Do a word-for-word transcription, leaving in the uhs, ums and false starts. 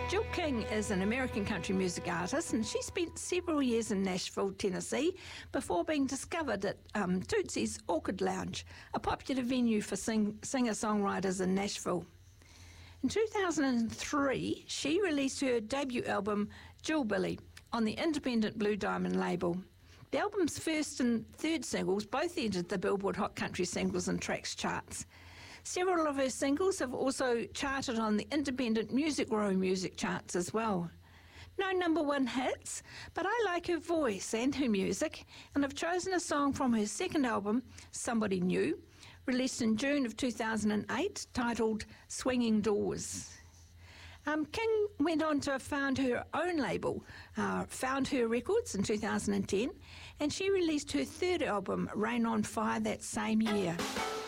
Jill King is an American country music artist, and she spent several years in Nashville, Tennessee, before being discovered at um, Tootsie's Orchid Lounge, a popular venue for sing- singer-songwriters in Nashville. In two thousand three, she released her debut album, Jillbilly, on the independent Blue Diamond label. The album's first and third singles both entered the Billboard Hot Country Singles and Tracks charts. Several of her singles have also charted on the independent Music Row music charts as well. No number one hits, but I like her voice and her music, and I've chosen a song from her second album, Somebody New, released in June of two thousand eight, titled Swinging Doors. Um, King went on to found her own label, uh, Found Her Records, in two thousand ten, and she released her third album, Rain on Fire, that same year.